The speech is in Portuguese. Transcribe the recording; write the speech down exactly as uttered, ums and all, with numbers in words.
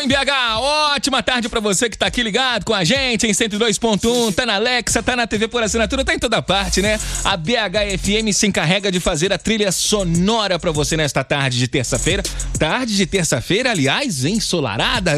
B H, ótima tarde pra você que tá aqui ligado com a gente em cento e dois ponto um, tá na Alexa, tá na T V por assinatura, tá em toda parte, né? A B H F M se encarrega de fazer a trilha sonora pra você nesta tarde de terça-feira. Tarde de terça-feira, aliás, ensolarada.